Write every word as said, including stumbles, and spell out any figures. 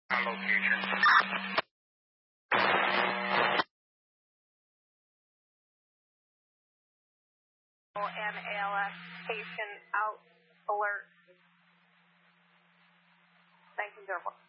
Our location. And A L S patient out alert. Thank you, Durable.